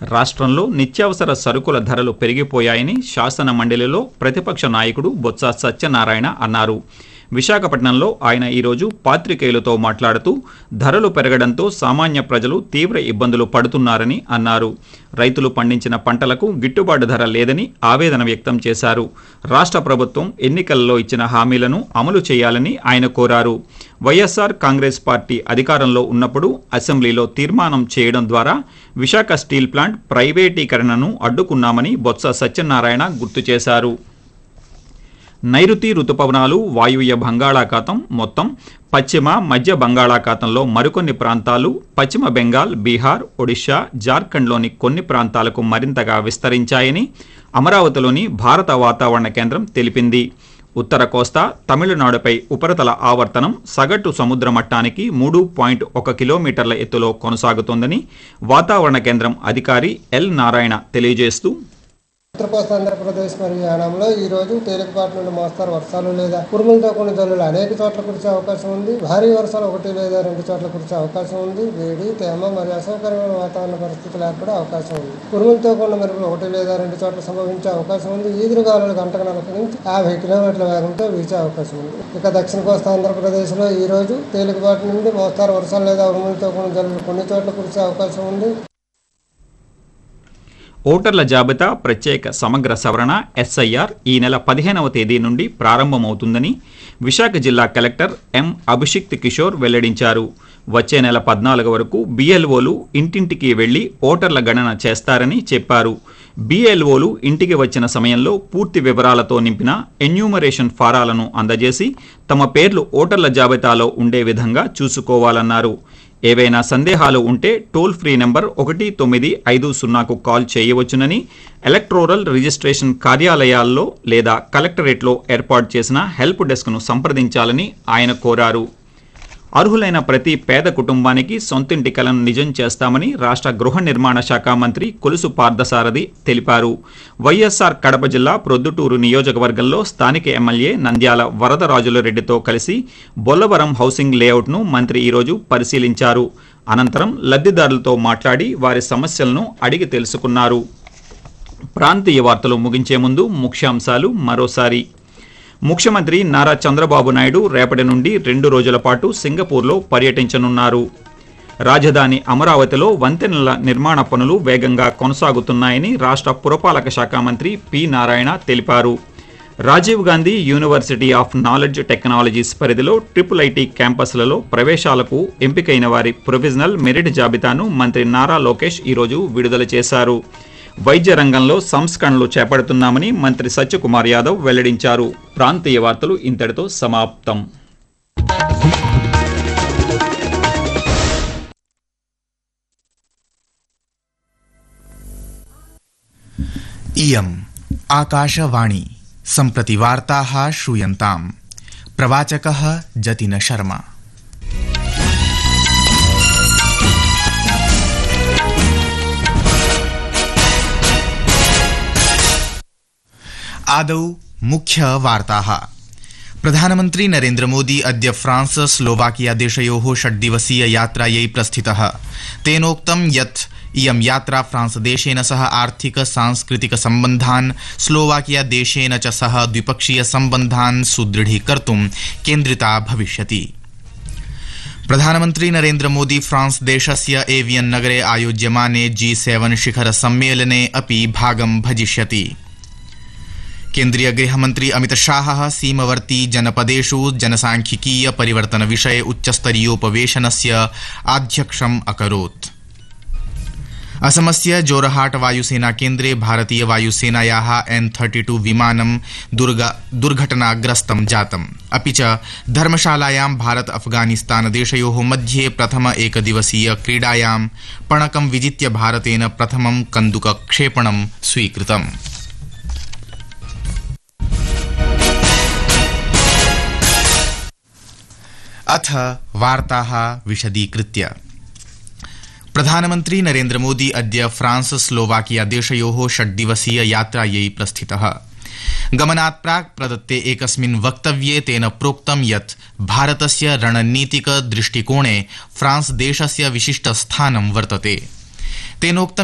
రాష్ట్రంలో నిత్యావసర సరుకుల ధరలు పెరిగిపోయాయని శాసన మండలిలో ప్రతిపక్ష నాయకుడు బొత్స సత్యనారాయణ అన్నారు. విశాఖపట్నంలో ఆయన ఈరోజు పాత్రికేయులతో మాట్లాడుతూ ధరలు పెరగడంతో సామాన్య ప్రజలు తీవ్ర ఇబ్బందులు పడుతున్నారని అన్నారు. రైతులు పండించిన పంటలకు గిట్టుబాటు ధర లేదని ఆవేదన వ్యక్తం చేశారు. రాష్ట్ర ప్రభుత్వం ఎన్నికల్లో ఇచ్చిన హామీలను అమలు చేయాలని ఆయన కోరారు. వైఎస్ఆర్ కాంగ్రెస్ పార్టీ అధికారంలో ఉన్నప్పుడు అసెంబ్లీలో తీర్మానం చేయడం ద్వారా విశాఖ స్టీల్ ప్లాంట్ ప్రైవేటీకరణను అడ్డుకున్నామని బొత్స సత్యనారాయణ గుర్తు చేశారు. నైరుతి రుతుపవనాలు వాయువ్య బంగాళాఖాతం మొత్తం పశ్చిమ మధ్య బంగాళాఖాతంలో మరికొన్ని ప్రాంతాలు, పశ్చిమ బెంగాల్, బీహార్, ఒడిషా, జార్ఖండ్లోని కొన్ని ప్రాంతాలకు మరింతగా విస్తరించాయని అమరావతిలోని భారత వాతావరణ కేంద్రం తెలిపింది. ఉత్తర కోస్తా, తమిళనాడుపై ఉపరితల ఆవర్తనం సగటు సముద్ర మట్టానికి 3.1 కిలోమీటర్ల ఎత్తులో కొనసాగుతోందని వాతావరణ కేంద్రం అధికారి ఎల్ నారాయణ తెలియజేస్తూ, ఉత్తర కోస్తా ఆంధ్రప్రదేశ్ మరియు యానాంలో ఈ రోజు తేలికపాటి నుండి మోస్తారు వర్షాలు లేదా ఉరుములతో కూడిన జల్లులు అనేక చోట్ల కురిసే అవకాశం ఉంది. భారీ వర్షాలు 1 లేదా 2 చోట్ల కురిసే అవకాశం ఉంది. వేడి, తేమ మరియు అసౌకర్యమైన వాతావరణ పరిస్థితులు ఏర్పడే అవకాశం ఉంది. ఉరుములతో కూడిన మెరుపులు 1 లేదా 2 చోట్ల సంభవించే అవకాశం ఉంది. ఈదురుగాలులు గంటకు 40 నుంచి 50 కిలోమీటర్ల వేగంతో వీచే అవకాశం ఉంది. ఇక దక్షిణ కోస్తా ఆంధ్రప్రదేశ్లో ఈ రోజు తేలికపాటి నుండి మోస్తారు వర్షాలు లేదా ఉరుములతో కూడిన జల్లులు కొన్ని చోట్ల కురిసే అవకాశం ఉంది. ఓటర్ల జాబితా ప్రత్యేక సమగ్ర సవరణ ఎస్ఐఆర్ ఈ నెల 15వ తేదీ నుండి ప్రారంభమవుతుందని విశాఖ జిల్లా కలెక్టర్ ఎం అభిషిక్త్ కిషోర్ వెల్లడించారు. వచ్చే నెల 14 వరకు బిఎల్ఓలు ఇంటింటికి వెళ్లి ఓటర్ల గణన చేస్తారని చెప్పారు. బిఎల్ఓలు ఇంటికి వచ్చిన సమయంలో పూర్తి వివరాలతో నింపిన ఎన్యూమరేషన్ ఫారాలను అందజేసి తమ పేర్లు ఓటర్ల జాబితాలో ఉండే విధంగా చూసుకోవాలన్నారు. ఏవైనా సందేహాలు ఉంటే toll free number 1950కు call చేయవచ్చునని, electoral registration కార్యాలయాల్లో లేదా కలెక్టరేట్లో ఏర్పాటు చేసిన హెల్ప్ డెస్క్ను సంప్రదించాలని ఆయన కోరారు. అర్హులైన ప్రతి పేద కుటుంబానికి సొంతింటి కలను నిజం చేస్తామని రాష్ట్ర గృహ నిర్మాణ శాఖ మంత్రి కొలుసు పార్థసారథి తెలిపారు. వైఎస్ఆర్ కడప జిల్లా ప్రొద్దుటూరు నియోజకవర్గంలో స్థానిక ఎమ్మెల్యే నంద్యాల వరదరాజులరెడ్డితో కలిసి బొల్లవరం హౌసింగ్ లేఅవుట్ను మంత్రి ఈరోజు పరిశీలించారు. అనంతరం లబ్ధిదారులతో మాట్లాడి వారి సమస్యలను అడిగి తెలుసుకున్నారు. ప్రాంతీయ వార్తలు ముగించే ముందు ముఖ్యాంశాలు మరోసారి. ముఖ్యమంత్రి నారా చంద్రబాబు నాయుడు రేపటి నుండి 2 రోజుల పాటు సింగపూర్లో పర్యటించనున్నారు. రాజధాని అమరావతిలో వంతెనల నిర్మాణ పనులు వేగంగా కొనసాగుతున్నాయని రాష్ట్ర పురపాలక శాఖ మంత్రి పి నారాయణ తెలిపారు. Rajiv Gandhi university of knowledge technologies పరిధిలో IIIT క్యాంపస్లలో ప్రవేశాలకు ఎంపికైన వారి ప్రొవిజనల్ మెరిట్ జాబితాను మంత్రి నారా లోకేష్ ఈరోజు విడుదల చేశారు. వైద్య రంగంలో సంస్కరణలు చేపడుతున్నామని మంత్రి సత్యకుమార్ యాదవ్ వెల్లడించారు. ప్రాంతీయ వార్తలు ఇంతటితో సమాప్తం. इयम् आकाशवाणी सम्प्रति वार्ताः श्रूयन्ताम्. प्रवाचकः जतिन शर्मा. आदौ मुख्य वार्ताः. प्रधानमन्त्री नरेन्द्र मोदी अद्य फ्रांस स्लोवाकिया देशयोः 6 दिवसीय यात्रायै प्रस्थितः. तेनोक्तं यत् इयं यात्रा फ्रांस देशेन सह आर्थिक सांस्कृतिक सम्बन्धान्, स्लोवाकिया देशेन च सह द्विपक्षीय सम्बन्धान् सुदृढीकर्तुं केन्द्रिता भविष्यति. प्रधानमन्त्री नरेन्द्र मोदी फ्रांस देशस्य एवियन् नगरे आयोज्यमाने G7 शिखर सम्मेलने अपि भागं भजिष्यति. केन्द्रीय गृहमन्त्री अमित शाहः सीमवर्ती जनपदेषु जनसांख्यिकीय परिवर्तन विषये उच्चस्तरीयोपवेशनस्य आध्यक्षम् अकरोत्. असमस्य जोरहाट वायुसेना केन्द्रे भारतीय वायुसेनायाः N-32 विमानं दुर्घटनाग्रस्तं जातम्. अपि च धर्मशालायां भारत अफगानिस्तान देशयोः मध्ये प्रथम एकदिवसीय क्रीडायां पणकं विजित्य भारतेन प्रथमं कन्दुकक्षेपणं स्वीकृतम्. अथ वार्ताः विशदीकृत्य. प्रधानमन्त्री नरेन्द्र मोदी अद्य फ्रांस स्लोवाकिया देशयोः 6 दिवसीय यात्रायै प्रस्थितः. गमनात् प्राक् प्रदत्ते एकस्मिन् वक्तव्ये तेन प्रोक्तं यत् भारतस्य रणनीतिक दृष्टिकोणे फ्रांस देशस्य विशिष्ट स्थानं वर्तते. तेनोक्तं